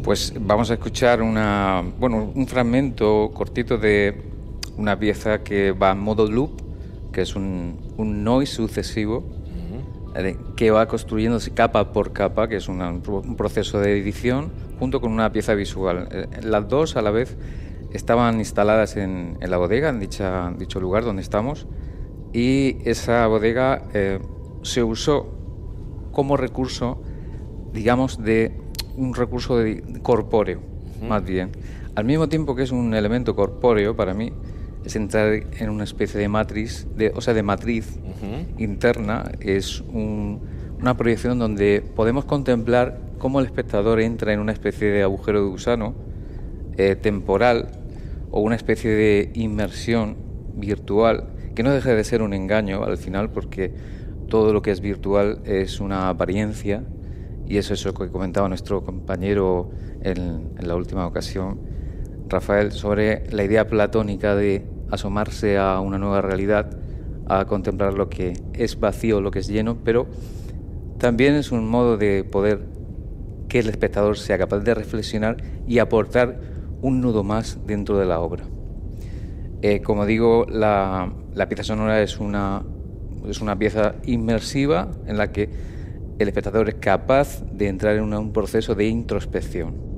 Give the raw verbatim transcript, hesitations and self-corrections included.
Pues vamos a escuchar una, bueno, un fragmento cortito de una pieza que va en modo loop, que es un, un noise sucesivo, uh-huh. eh, que va construyéndose capa por capa, que es una, un proceso de edición, junto con una pieza visual. Eh, las dos a la vez estaban instaladas en, en la bodega, en dicha, dicho lugar donde estamos, y esa bodega eh, se usó como recurso, digamos, de un recurso de, corpóreo, uh-huh. más bien. Al mismo tiempo que es un elemento corpóreo, para mí, es entrar en una especie de matriz, de, o sea, de matriz uh-huh. interna. Es un, una proyección donde podemos contemplar cómo el espectador entra en una especie de agujero de gusano eh, temporal, o una especie de inmersión virtual, que no deja de ser un engaño al final, porque todo lo que es virtual es una apariencia, y es eso que comentaba nuestro compañero en, en la última ocasión, Rafael, sobre la idea platónica de asomarse a una nueva realidad, a contemplar lo que es vacío, lo que es lleno, pero también es un modo de poder que el espectador sea capaz de reflexionar y aportar un nudo más dentro de la obra. Eh, como digo, la, la pieza sonora es una, es una pieza inmersiva en la que el espectador es capaz de entrar en una, un proceso de introspección.